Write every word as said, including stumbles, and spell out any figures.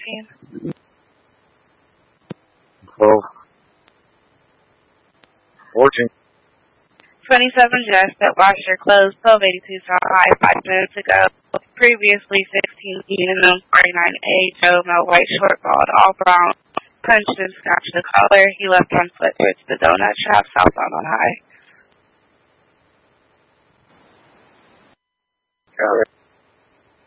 fourteen. twelve. fourteen. twenty-seven Just that washed your clothes, twelve eighty-two South High, five minutes ago. Previously sixteen Unum, forty-nine A, Joe, no white short bald, all brown, punched and scratched the collar. He left on foot towards the donut shop southbound on High. Got it.